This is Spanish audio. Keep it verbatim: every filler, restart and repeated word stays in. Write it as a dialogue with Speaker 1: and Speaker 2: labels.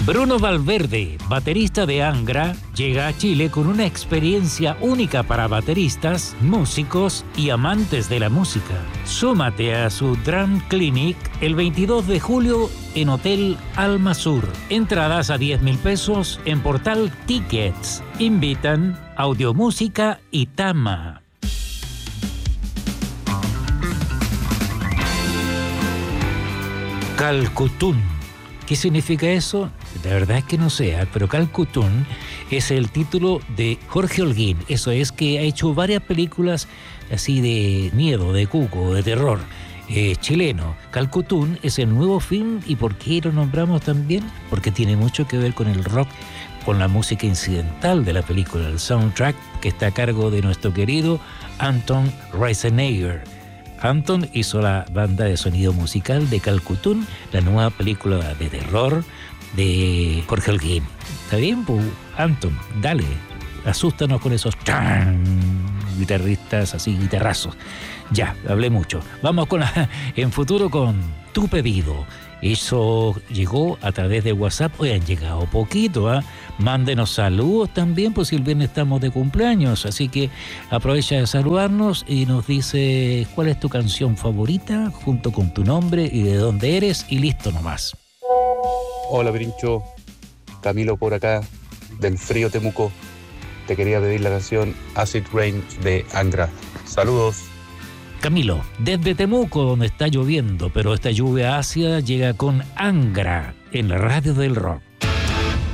Speaker 1: Bruno Valverde, baterista de Angra, llega a Chile con una experiencia única para bateristas, músicos y amantes de la música. Súmate a su Drum Clinic el veintidós de julio en Hotel Alma Sur. Entradas a diez mil pesos en Portal Tickets. Invitan Audiomúsica y Tama. Calcutún. ¿Qué significa eso? La verdad es que no sé, pero Calcutún es el título de Jorge Holguín. Eso es, que ha hecho varias películas así de miedo, de cuco, de terror, eh, chileno. Calcutún es el nuevo film. ¿Y por qué lo nombramos también? Porque tiene mucho que ver con el rock, con la música incidental de la película, el soundtrack, que está a cargo de nuestro querido Anton Reisenegger. Anton hizo la banda de sonido musical de Calcutún, la nueva película de terror de Jorge Holguín. ¿Está bien, pues, Anton? Dale, asústanos con esos ¡chan! Guitarristas así, guitarrazos. Ya, hablé mucho. Vamos con la, en futuro con Tu Pedido. Eso llegó a través de WhatsApp. Hoy han llegado poquito, ¿eh? Mándenos saludos también, pues si el viernes estamos de cumpleaños. Así que aprovecha de saludarnos y nos dice cuál es tu canción favorita, junto con tu nombre y de dónde eres, y listo nomás.
Speaker 2: Hola, Pirincho. Camilo por acá, del frío Temuco. Te quería pedir la canción Acid Rain de Angra. Saludos.
Speaker 1: Camilo, desde Temuco, donde está lloviendo, pero esta lluvia ácida llega con Angra en la radio del rock.